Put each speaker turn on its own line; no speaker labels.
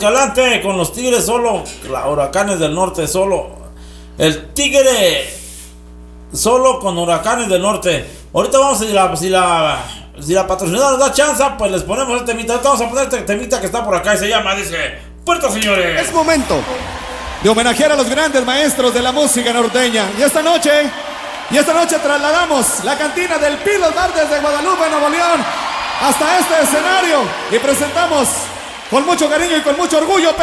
Escalante con los Tigres solo, Huracanes del Norte solo. El Tigre solo con Huracanes del Norte. Ahorita vamos a si la patrocinadora nos da chance, pues les ponemos este temita. Vamos a poner este temita que está por acá y se llama, dice, Puerto Señores.
Es momento de homenajear a los grandes maestros de la música norteña. Y esta noche trasladamos la cantina del Pilos Bar desde Guadalupe, Nuevo León, hasta este escenario y presentamos con mucho cariño y con mucho orgullo